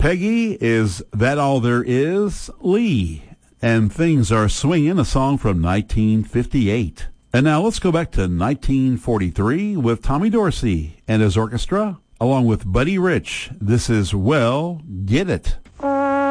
Peggy, Is That All There Is? Lee, and Things Are Swingin', a song from 1958. And now let's go back to 1943 with Tommy Dorsey and his orchestra, along with Buddy Rich. This is Well, Get It.